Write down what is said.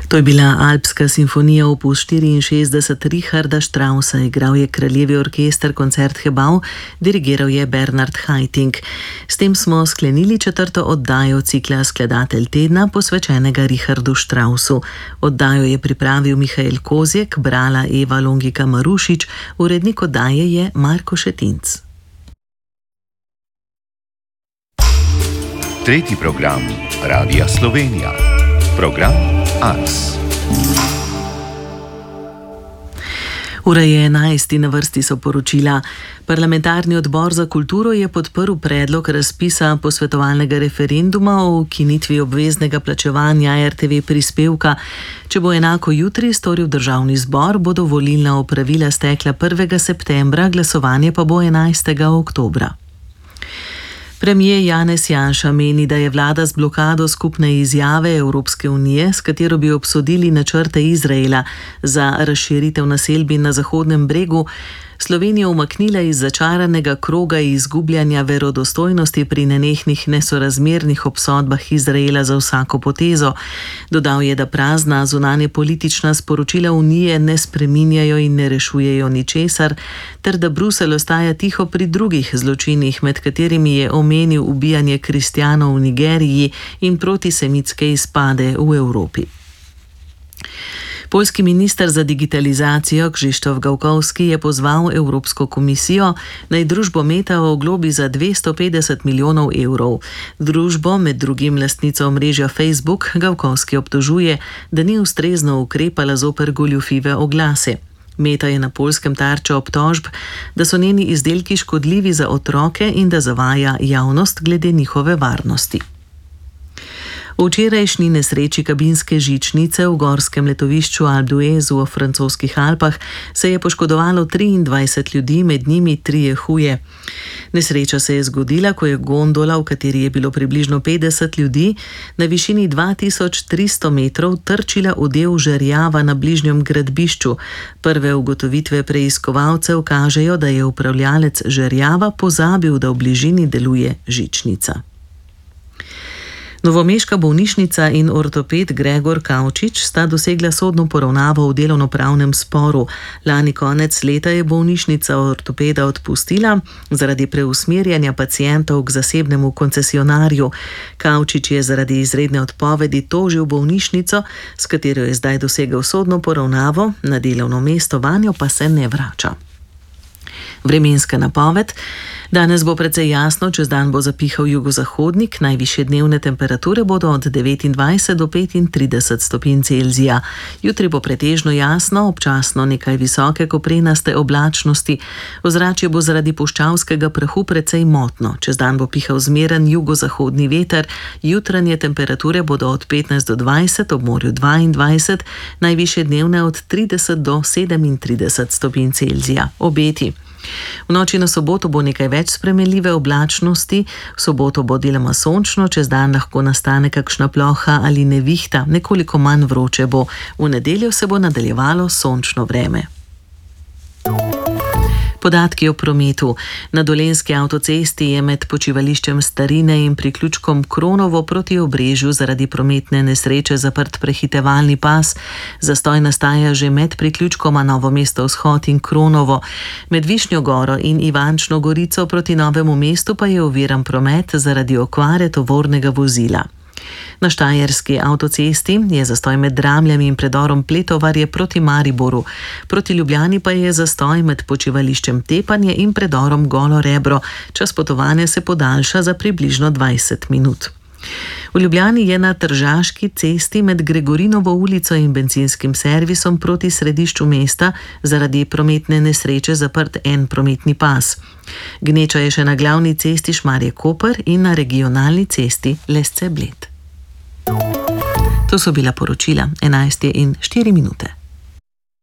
To je bila Alpska simfonija opus 64 Richarda Straussa, igral je Kraljevi orkester koncert Hebau, dirigiral je Bernard Haitink. S tem smo sklenili 4. oddajo cikla Skladatelj tedna, posvečenega Richardu Straussu. Oddajo je pripravil Mihael Kozjek, brala Eva Longika Marušič, urednik oddaje je Marko Šetinc. Tretji program Radia Slovenija. Program Ars. Ura je 11, na vrsti so poročila. Parlamentarni odbor za kulturo je podprl predlog razpisa posvetovalnega referenduma o ukinitvi obveznega plačevanja RTV prispevka. Če bo enako jutri storil državni zbor, bodo volilna opravila stekla 1. septembra, glasovanje pa bo 11. oktobra. Premier Janez Janša meni, da je vlada z blokado skupne izjave Evropske unije, s katero bi obsodili načrte Izraela za razširitev naselbin na Zahodnem bregu, Slovenijo umaknila iz začaranega kroga izgubljanja verodostojnosti pri nenehnih nesorazmernih obsodbah Izraela za vsako potezo. Dodal je, da prazna zunanjepolitična sporočila Unije ne spreminjajo in ne rešujejo ničesar, ter da Bruselj ostaja tiho pri drugih zločinih, med katerimi je omenil ubijanje kristjanov v Nigeriji in protisemitske izpade v Evropi. Poljski minister za digitalizacijo Krzysztof Gawkowski je pozval Evropsko komisijo, naj družbo Meta oglobi za 250 milijonov evrov. Družbo, med drugim lastnico omrežja Facebook, Gawkowski obtožuje, da ni ustrezno ukrepala zoper goljufive oglase. Meta je na Poljskem tarča obtožb, da so njeni izdelki škodljivi za otroke in da zavaja javnost glede njihove varnosti. V včerajšnji nesreči kabinske žičnice v gorskem letovišču Alpe d'Huez v francoskih Alpah se je poškodovalo 23 ljudi, med njimi 3 huje. Nesreča se je zgodila, ko je gondola, v kateri je bilo približno 50 ljudi, na višini 2300 metrov trčila v del žerjava na bližnjem gradbišču. Prve ugotovitve preiskovalcev kažejo, da je upravljalec žerjava pozabil, da v bližini deluje žičnica. Novomeška bolnišnica in ortoped Gregor Kavčič sta dosegla sodno poravnavo v delovnopravnem sporu. Lani konec leta je bolnišnica ortopeda odpustila zaradi preusmerjanja pacientov k zasebnemu koncesionarju. Kavčič je zaradi izredne odpovedi tožil bolnišnico, s katero je zdaj dosegel sodno poravnavo, na delovno mesto vanjo pa se ne vrača. Vremenska napoved. Danes bo precej jasno, čez dan bo zapihal jugozahodnik, najvišje dnevne temperature bodo od 29 do 35 stopinj Celzija. Jutri bo pretežno jasno, občasno nekaj visoke koprenaste oblačnosti. Ozračje bo zaradi puščavskega prahu precej motno. Čez dan bo pihal zmeren jugozahodni veter, jutranje temperature bodo od 15 do 20, ob morju 22, najvišje dnevne od 30 do 37 stopinj Celzija. Obeti. V noči na soboto bo nekaj več spremenljive oblačnosti, v soboto bo deloma sončno, čez dan lahko nastane kakšna ploha ali nevihta, nekoliko manj vroče bo. V nedeljo se bo nadaljevalo sončno vreme. Podatki o prometu. Na Dolenjski avtocesti je med počivališčem Starine in priključkom Kronovo proti Obrežju zaradi prometne nesreče zaprt prehitevalni pas. Zastoj nastaja že med priključkoma Novo mesto vzhod in Kronovo. Med Višnjo goro in Ivančno gorico proti Novemu mestu pa je oviran promet zaradi okvare tovornega vozila. Na Štajerski avtocesti je zastoj med Dramljami in predorom Pletovarje proti Mariboru. Proti Ljubljani pa je zastoj med počivališčem Tepanje in predorom Golo Rebro. Čas potovanja se podaljša za približno 20 minut. V Ljubljani je na Tržaški cesti med Gregorinovo ulico in bencinskim servisom proti središču mesta zaradi prometne nesreče zaprt en prometni pas. Gneča je še na glavni cesti Šmarje-Koper in na regionalni cesti Lesce-Bled. To so bila poročila, 11:04.